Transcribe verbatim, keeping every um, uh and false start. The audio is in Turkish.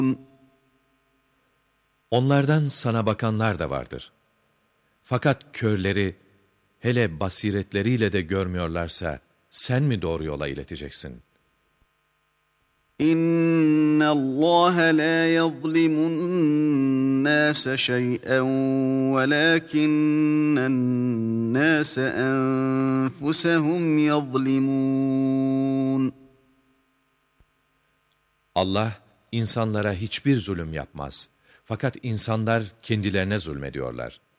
Onlardan sana bakanlar da vardır. Fakat körleri, hele basiretleriyle de görmüyorlarsa, sen mi doğru yola ileteceksin? İnna Allah la yuzlimun nase şey'en velakinnen nase enfusahum yuzlimun. Allah, insanlara hiçbir zulüm yapmaz. Fakat insanlar kendilerine zulmediyorlar.